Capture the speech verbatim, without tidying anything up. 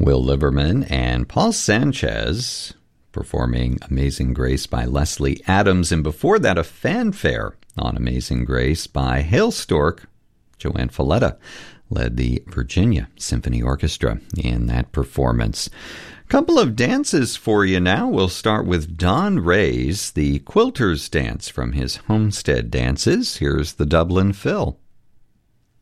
Will Liberman and Paul Sanchez performing Amazing Grace by Leslie Adams. And before that, a fanfare on Amazing Grace by Hale Stork. Joanne Falletta led the Virginia Symphony Orchestra in that performance. Couple of dances for you now. We'll start with Don Ray's The Quilter's Dance from his Homestead Dances. Here's the Dublin Fill.